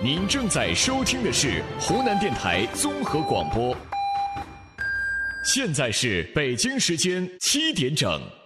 您正在收听的是湖南电台综合广播。现在是北京时间7点整。